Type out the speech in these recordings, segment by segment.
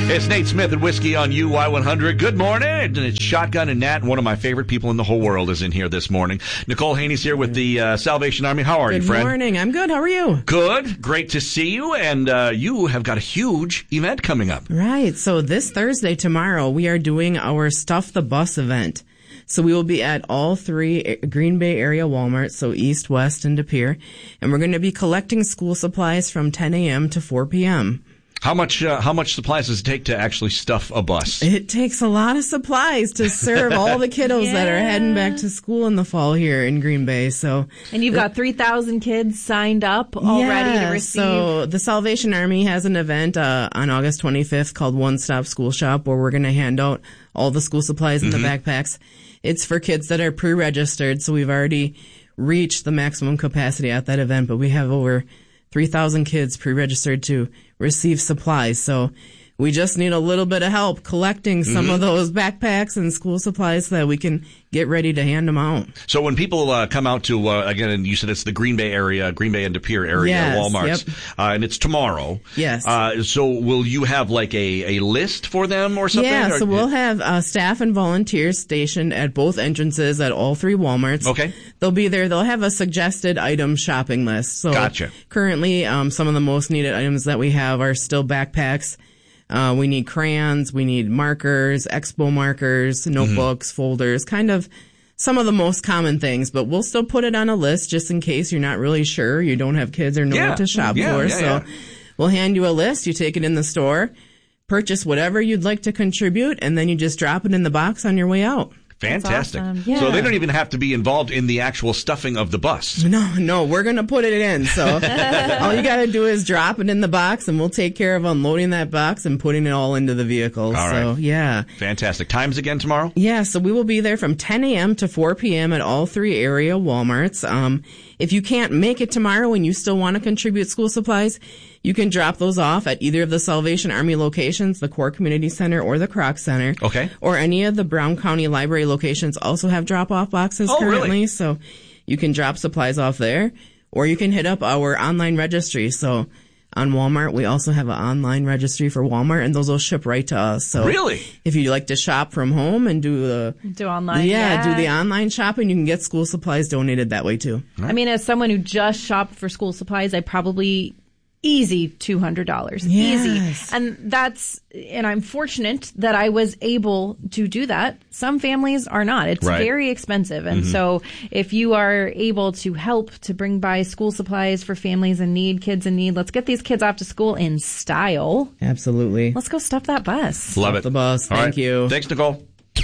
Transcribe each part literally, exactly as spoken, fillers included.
It's Nate Smith and Whiskey on U Y one hundred. Good morning. And it's Shotgun and Nat. One of my favorite people in the whole world is in here this morning. Nicole Haney's here with the uh, Salvation Army. How are good you, friend? Good morning. I'm good. How are you? Good. Great to see you. And uh, you have got a huge event coming up. Right. So this Thursday, tomorrow, we are doing our Stuff the Bus event. So we will be at all three Green Bay area Walmarts, so East, West, and De Pere. And we're going to be collecting school supplies from ten a.m. to four p.m. How much uh, how much supplies does it take to actually stuff a bus? It takes a lot of supplies to serve all the kiddos yeah. that are heading back to school in the fall here in Green Bay. So, and you've got three thousand kids signed up already yeah, to receive. So the Salvation Army has an event uh, on August twenty-fifth called One Stop School Shop, where we're going to hand out all the school supplies in mm-hmm. the backpacks. It's for kids that are pre-registered, so we've already reached the maximum capacity at that event, but we have over three thousand kids pre-registered to receive supplies. So we just need a little bit of help collecting some mm-hmm. of those backpacks and school supplies so that we can get ready to hand them out. So when people uh, come out to, uh, again, and you said it's the Green Bay area, Green Bay and De Pere area, yes, Walmarts, yep. uh, and it's tomorrow. Yes. Uh, so will you have like a, a list for them or something? Yeah, or? so we'll have uh, staff and volunteers stationed at both entrances at all three Walmarts. Okay. They'll be there. They'll have a suggested item shopping list. So gotcha. Currently, um, some of the most needed items that we have are still backpacks. Uh, we need crayons, we need markers, expo markers, notebooks, mm-hmm. folders, kind of some of the most common things, but we'll still put it on a list just in case you're not really sure, you don't have kids or know yeah. what to shop yeah, for. Yeah, so yeah. we'll hand you a list, you take it in the store, purchase whatever you'd like to contribute, and then you just drop it in the box on your way out. Fantastic. Awesome. Yeah. So they don't even have to be involved in the actual stuffing of the bus. No, no, we're going to put it in. So all you got to do is drop it in the box, and we'll take care of unloading that box and putting it all into the vehicle. All so, right. yeah. Fantastic. Times again tomorrow? Yeah, so we will be there from ten a.m. to four p.m. at all three area Walmarts. Um, if you can't make it tomorrow and you still want to contribute school supplies, you can drop those off at either of the Salvation Army locations, the Core Community Center or the Kroc Center. Okay. Or any of the Brown County Library locations also have drop-off boxes oh, currently. Really? So you can drop supplies off there, or you can hit up our online registry. So on Walmart, we also have an online registry for Walmart, and those will ship right to us. So really? If you like to shop from home and do the do online, yeah, yeah, do the online shopping, you can get school supplies donated that way too. Right. I mean, as someone who just shopped for school supplies, I probably easy two hundred dollars. Yes. Easy. And that's, and I'm fortunate that I was able to do that. Some families are not. It's right. very expensive. And mm-hmm. so if you are able to help to bring by school supplies for families in need, kids in need, let's get these kids off to school in style. Absolutely. Let's go stuff that bus. Love stuff it. the bus. All Thank right. you. Thanks, Nicole.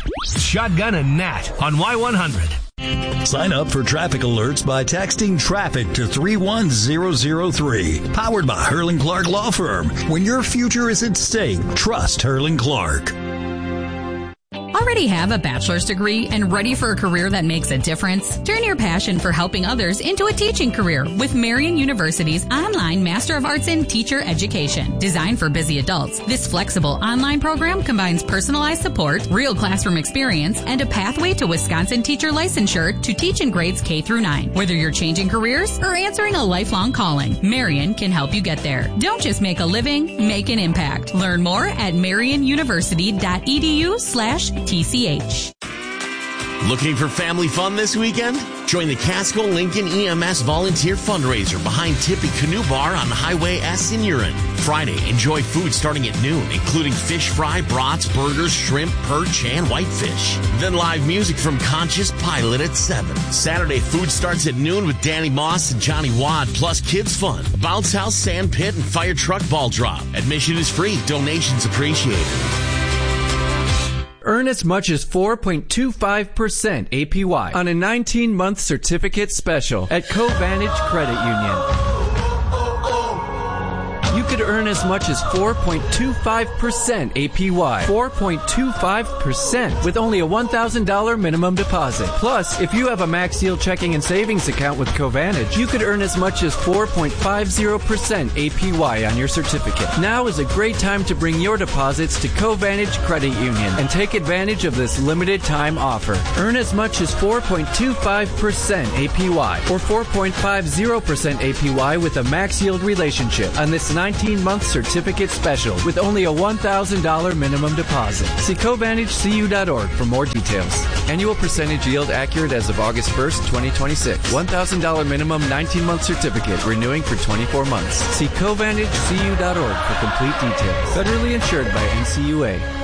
Shotgun and Nat on Y one hundred. Sign up for traffic alerts by texting traffic to three one zero zero three. Powered by Hurling Clark Law Firm. When your future is at stake, trust Hurling Clark. Already have a bachelor's degree and ready for a career that makes a difference? Turn your passion for helping others into a teaching career with Marian University's online Master of Arts in Teacher Education. Designed for busy adults, this flexible online program combines personalized support, real classroom experience, and a pathway to Wisconsin teacher licensure to teach in grades K through nine. Whether you're changing careers or answering a lifelong calling, Marian can help you get there. Don't just make a living, make an impact. Learn more at marianuniversity.edu slash T C H. Looking for family fun this weekend? Join the Casco Lincoln E M S volunteer fundraiser behind Tippy Canoe Bar on Highway S in Urin. Friday, enjoy food starting at noon, including fish fry, brats, burgers, shrimp, perch, and whitefish. Then live music from Conscious Pilot at seven. Saturday, food starts at noon with Danny Moss and Johnny Wad, plus kids fun, a bounce house, sand pit, and fire truck ball drop. Admission is free. Donations appreciated. Earn as much as four point two five percent A P Y on a nineteen-month certificate special at Covantage Credit Union. You could earn as much as four point two five percent A P Y. four point two five percent with only a one thousand dollars minimum deposit. Plus, if you have a Max Yield checking and savings account with Covantage, you could earn as much as four point five zero percent A P Y on your certificate. Now is a great time to bring your deposits to Covantage Credit Union and take advantage of this limited time offer. Earn as much as four point two five percent A P Y or four point five zero percent A P Y with a Max Yield relationship on this nineteen nineteen-month certificate special with only a one thousand dollars minimum deposit. See co vantage c u dot org for more details. Annual percentage yield accurate as of August first, twenty twenty-six. one thousand dollars minimum nineteen-month certificate renewing for twenty-four months. See co vantage c u dot org for complete details. Federally insured by N C U A.